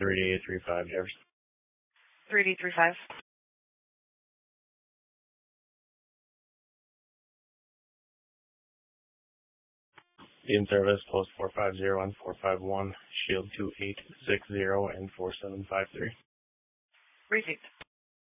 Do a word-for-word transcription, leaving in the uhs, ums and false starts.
three D eight three five Jefferson. three D three five. In service, post four five zero and four five one, shield two eight six zero and four seven five three. Received.